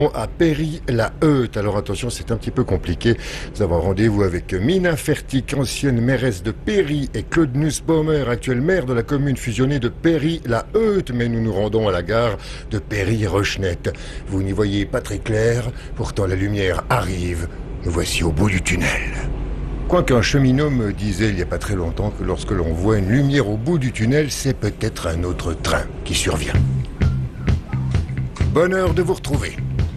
À Péry-la-Heute. Alors attention, c'est un petit peu compliqué. Nous avons rendez-vous avec Mina Fertig, ancienne mairesse de Péry, et Claude Nussbaumer, actuel maire de la commune fusionnée de Péry-la-Heute. Mais nous nous rendons à la gare de Péry-Rochette. Vous n'y voyez pas très clair, pourtant la lumière arrive. Nous voici au bout du tunnel. Quoiqu'un cheminot me disait il n'y a pas très longtemps que lorsque l'on voit une lumière au bout du tunnel, c'est peut-être un autre train qui survient. Bonheur de vous retrouver.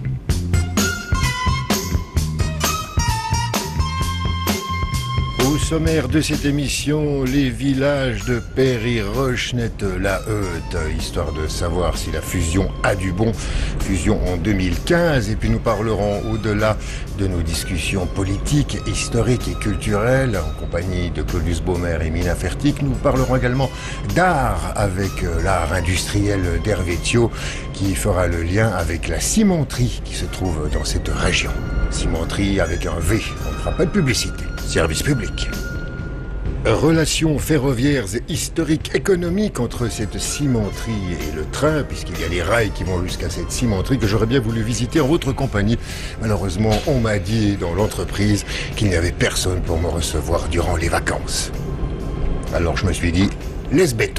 Au sommaire de cette émission, les villages de Péry-Rochette-la-Heute, histoire de savoir si la fusion a du bon. Fusion en 2015, et puis nous parlerons au-delà de nos discussions politiques, historiques et culturelles, en compagnie de Claude Nussbaumer et Mina Fertig. Nous parlerons également d'art avec l'art industriel d'Hervé Thiot, qui fera le lien avec la cimenterie qui se trouve dans cette région. Cimenterie avec un V, on ne fera pas de publicité. Service public. Relations ferroviaires et historiques économiques entre cette cimenterie et le train, puisqu'il y a les rails qui vont jusqu'à cette cimenterie que j'aurais bien voulu visiter en votre compagnie. Malheureusement, on m'a dit dans l'entreprise qu'il n'y avait personne pour me recevoir durant les vacances. Alors je me suis dit, laisse béton.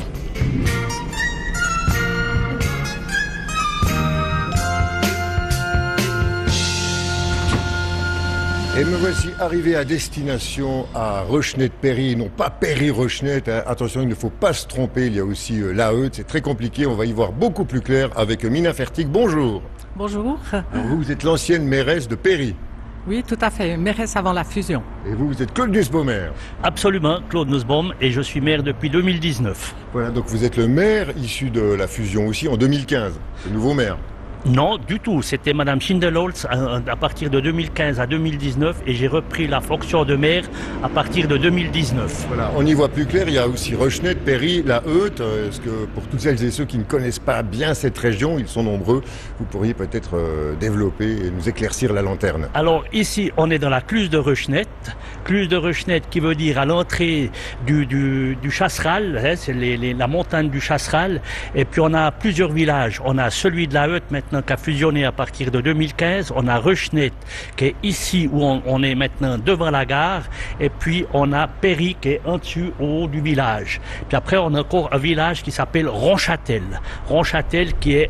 Et me voici arrivé à destination à Rochette-Péry, non pas Péry-Rochette, hein. Attention, il ne faut pas se tromper, il y a aussi la Heute, c'est très compliqué, on va y voir beaucoup plus clair avec Mina Fertig. Bonjour. Bonjour. Alors vous êtes l'ancienne mairesse de Péry. Oui, tout à fait, mairesse avant la fusion. Et vous êtes Claude Nussbaumer. Absolument, Claude Nussbaum, et je suis maire depuis 2019. Voilà, donc vous êtes le maire issu de la fusion aussi en 2015, le nouveau maire. Non, du tout. C'était Madame Schindelholz à partir de 2015 à 2019 et j'ai repris la fonction de maire à partir de 2019. Voilà, on y voit plus clair. Il y a aussi Rochette, Péry, la Heute. Est-ce que pour toutes celles et ceux qui ne connaissent pas bien cette région, ils sont nombreux, vous pourriez peut-être développer et nous éclaircir la lanterne. Alors ici, on est dans la Cluse de Rochette. Cluse de Rochette qui veut dire à l'entrée du Chasseral, hein, c'est la montagne du Chasseral. Et puis on a plusieurs villages. On a celui de la Heute maintenant qui a fusionné à partir de 2015. On a Rochette qui est ici où on est maintenant devant la gare. Et puis on a Péry qui est en dessus au haut du village. Puis après on a encore un village qui s'appelle Ronchatel. Ronchatel qui est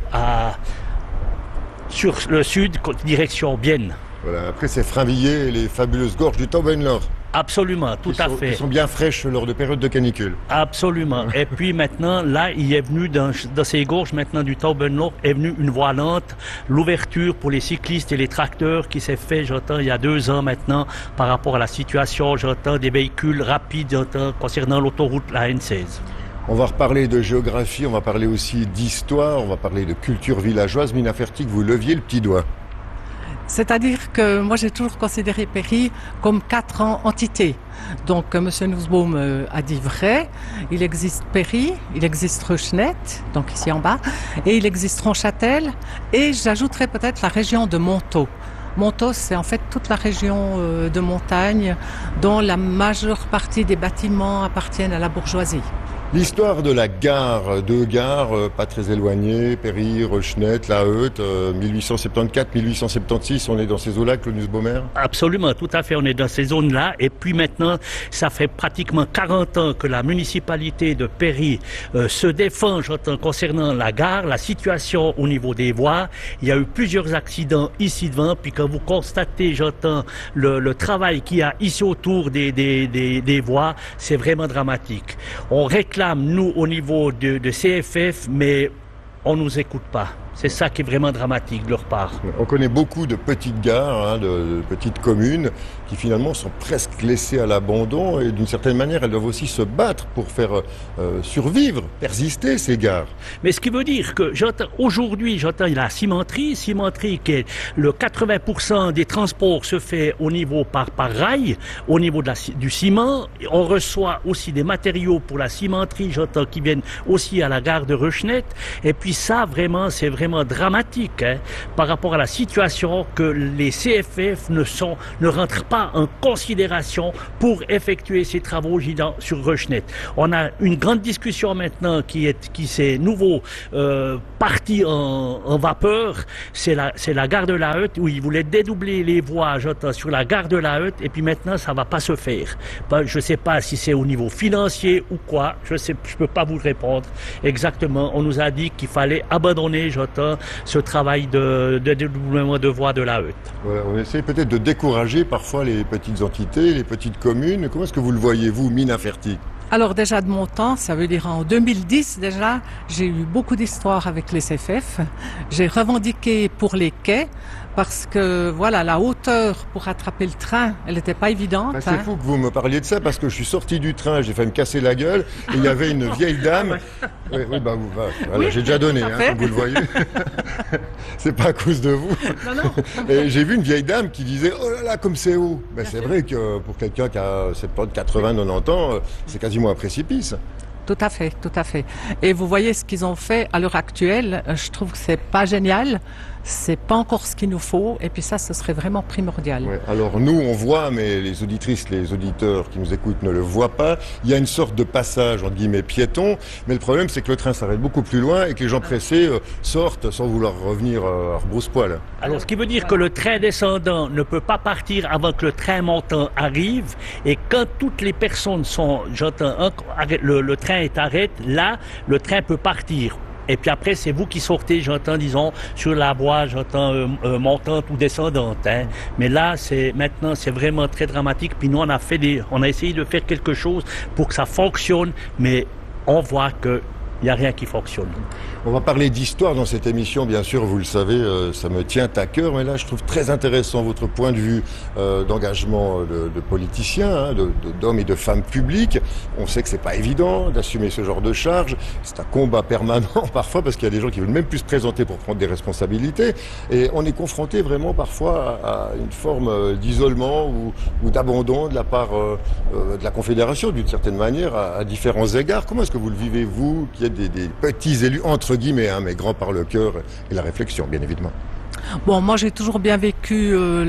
sur le sud, direction Bienne. Voilà, après c'est Frinvilliers et les fabuleuses gorges du Taubenloch. Absolument, tout à fait. Qui sont bien fraîches lors de périodes de canicule. Absolument. Et puis maintenant, là, il est venu dans ces gorges maintenant du Taubenloch, est venu une voie lente, l'ouverture pour les cyclistes et les tracteurs qui s'est fait, j'entends, il y a 2 ans maintenant, par rapport à la situation, j'entends, des véhicules rapides, j'entends, concernant l'autoroute, la N16. On va reparler de géographie, on va parler aussi d'histoire, on va parler de culture villageoise. Mina Fertig, vous leviez le petit doigt. C'est-à-dire que moi j'ai toujours considéré Péry comme 4 entités. Donc M. Nussbaum a dit vrai, il existe Péry, il existe Rochette, donc ici en bas, et il existe Ronchatel, et j'ajouterais peut-être la région de Montaut. Montaut, c'est en fait toute la région de montagne dont la majeure partie des bâtiments appartiennent à la bourgeoisie. L'histoire de la gare, 2 gares, pas très éloignées, Péry, Rochette, la Heute, 1874-1876, on est dans ces eaux-là, Claude Nussbaumer? Absolument, tout à fait, on est dans ces zones-là. Et puis maintenant, ça fait pratiquement 40 ans que la municipalité de Péry se défend, j'entends, concernant la gare, la situation au niveau des voies. Il y a eu plusieurs accidents ici devant, puis quand vous constatez, j'entends, le travail qu'il y a ici autour des voies, c'est vraiment dramatique. On réclame, nous, au niveau de CFF, mais on nous écoute pas. C'est ça qui est vraiment dramatique de leur part. On connaît beaucoup de petites gares, hein, de petites communes qui finalement sont presque laissées à l'abandon et d'une certaine manière elles doivent aussi se battre pour faire survivre, persister ces gares. Mais ce qui veut dire que aujourd'hui j'entends la cimenterie qui est le 80% des transports se fait au niveau par rail, au niveau du ciment. On reçoit aussi des matériaux pour la cimenterie, j'entends, qui viennent aussi à la gare de Rochette. Et puis ça vraiment, c'est vraiment vraiment dramatique par rapport à la situation que les CFF ne rentrent pas en considération pour effectuer ces travaux sur Rochenet. On a une grande discussion maintenant qui s'est nouveau partie en vapeur. C'est la gare de la Hutte où ils voulaient dédoubler les voies sur la gare de la Hutte et puis maintenant ça va pas se faire. Je sais pas si c'est au niveau financier ou quoi. Je peux pas vous répondre exactement. On nous a dit qu'il fallait abandonner ce travail de dédoublement de voies de la Hutte. Voilà, on essaie peut-être de décourager parfois les petites entités, les petites communes. Comment est-ce que vous le voyez, vous, Mina Fertig? Alors déjà de mon temps, ça veut dire en 2010 déjà, j'ai eu beaucoup d'histoires avec les CFF. J'ai revendiqué pour les quais parce que voilà, la hauteur pour attraper le train, elle n'était pas évidente. C'est fou que vous me parliez de ça parce que je suis sorti du train, j'ai failli me casser la gueule et il y avait une vieille dame. Voilà, oui, j'ai déjà donné, comme vous le voyez. C'est pas à cause de vous. Non. Et j'ai vu une vieille dame qui disait « Oh là là, comme c'est haut !» C'est vrai que pour quelqu'un qui a 70, 80, 90 ans, c'est quasiment un précipice. Tout à fait, tout à fait. Et vous voyez ce qu'ils ont fait à l'heure actuelle, je trouve que c'est pas génial, c'est pas encore ce qu'il nous faut, et puis ça, ce serait vraiment primordial. Ouais, alors nous, on voit, mais les auditrices, les auditeurs qui nous écoutent ne le voient pas, il y a une sorte de passage, entre guillemets, piéton, mais le problème, c'est que le train s'arrête beaucoup plus loin et que les gens pressés sortent sans vouloir revenir à rebrousse-poil. Alors, ce qui veut dire que le train descendant ne peut pas partir avant que le train montant arrive, et quand toutes les personnes sont, le train est arrêté, là, le train peut partir. Et puis après, c'est vous qui sortez, disons, sur la voie, montante ou descendante. Mais là, maintenant, c'est vraiment très dramatique. Puis nous, on a essayé de faire quelque chose pour que ça fonctionne, mais on voit que il n'y a rien qui fonctionne. On va parler d'histoire dans cette émission, bien sûr, vous le savez, ça me tient à cœur, mais là je trouve très intéressant votre point de vue d'engagement de politiciens, d'hommes et de femmes publics. On sait que c'est pas évident d'assumer ce genre de charge, c'est un combat permanent parfois parce qu'il y a des gens qui veulent même plus se présenter pour prendre des responsabilités et on est confronté vraiment parfois à une forme d'isolement ou d'abandon de la part de la Confédération d'une certaine manière à différents égards. Comment est-ce que vous le vivez, vous, qui êtes des petits élus entre guillemets, mais grands par le cœur et la réflexion, bien évidemment? Bon, moi j'ai toujours bien vécu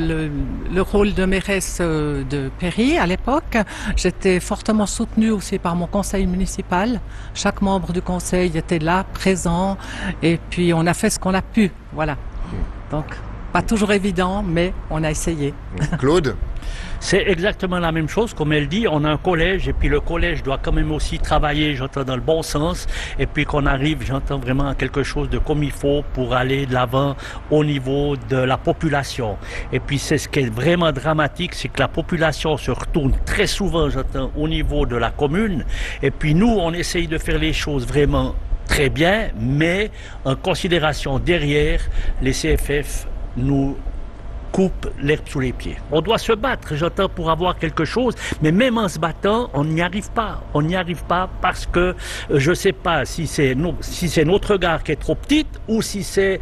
le rôle de mairesse de Péry à l'époque. J'étais fortement soutenue aussi par mon conseil municipal. Chaque membre du conseil était là, présent, et puis on a fait ce qu'on a pu, voilà. Donc, pas toujours évident, mais on a essayé. Claude? C'est exactement la même chose, comme elle dit, on a un collège et puis le collège doit quand même aussi travailler, dans le bon sens et puis qu'on arrive, vraiment à quelque chose de comme il faut pour aller de l'avant au niveau de la population. Et puis c'est ce qui est vraiment dramatique, c'est que la population se retourne très souvent, au niveau de la commune et puis nous, on essaye de faire les choses vraiment très bien, mais en considération derrière, les CFF nous coupe l'herbe sous les pieds. On doit se battre, pour avoir quelque chose, mais même en se battant, on n'y arrive pas. On n'y arrive pas parce que je ne sais pas si c'est notre gare qui est trop petite ou si c'est,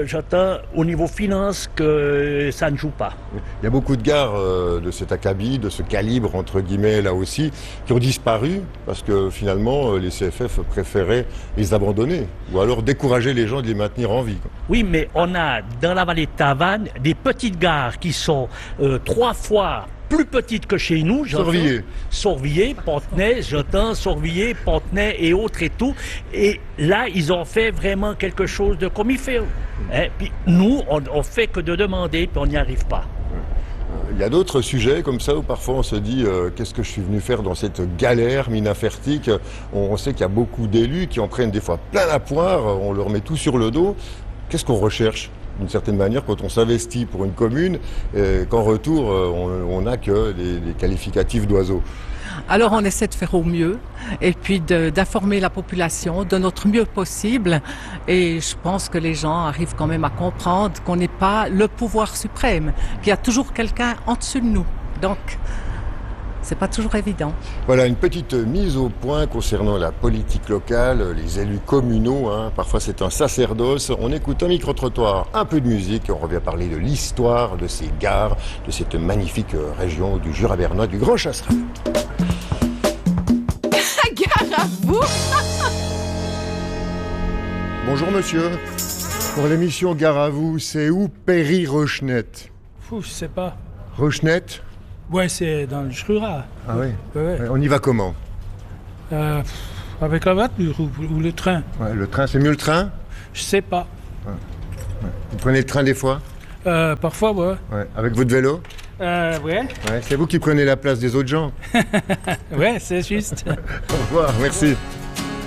au niveau finance que ça ne joue pas. Il y a beaucoup de gares de cet acabit, de ce calibre, entre guillemets, là aussi, qui ont disparu parce que finalement, les CFF préféraient les abandonner ou alors décourager les gens de les maintenir en vie. Oui, mais on a dans la vallée de Tavannes des petites gares qui sont 3 fois plus petites que chez nous. Sorvilliers, Pontenay, Sorvilliers, Pontenay et autres et tout. Et là, ils ont fait vraiment quelque chose de comme il fait. Puis nous, on fait que de demander, puis on n'y arrive pas. Il y a d'autres sujets comme ça où parfois on se dit qu'est-ce que je suis venu faire dans cette galère, Mina Fertig. On sait qu'il y a beaucoup d'élus qui en prennent des fois plein la poire, on leur met tout sur le dos. Qu'est-ce qu'on recherche d'une certaine manière quand on s'investit pour une commune, qu'en retour on n'a que des qualificatifs d'oiseaux? Alors on essaie de faire au mieux et puis d'informer la population de notre mieux possible et je pense que les gens arrivent quand même à comprendre qu'on n'est pas le pouvoir suprême, qu'il y a toujours quelqu'un en dessus de nous. Donc c'est pas toujours évident. Voilà une petite mise au point concernant la politique locale, les élus communaux, parfois c'est un sacerdoce. On écoute un micro-trottoir, un peu de musique et on revient parler de l'histoire de ces gares, de cette magnifique région du Jura bernois, du Grand Chasseral. Gare à vous. Bonjour monsieur. Pour l'émission Gare à vous, c'est où Péry-Rochette? Fou, je sais pas. Rochette? Ouais, c'est dans le Jura. Ah oui. Ouais. On y va comment? Avec la voiture ou le train. Ouais, le train, c'est mieux le train? Je sais pas. Vous prenez le train des fois? Parfois, ouais. Ouais. Avec votre vélo? Ouais. Ouais. C'est vous qui prenez la place des autres gens? Ouais, c'est juste. Au revoir, merci.